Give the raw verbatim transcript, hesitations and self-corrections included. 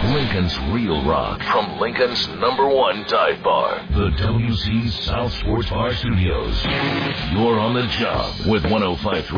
Lincoln's Real Rock from Lincoln's number one dive bar, the W C South Sports Bar Studios. You're on the job with one oh five point three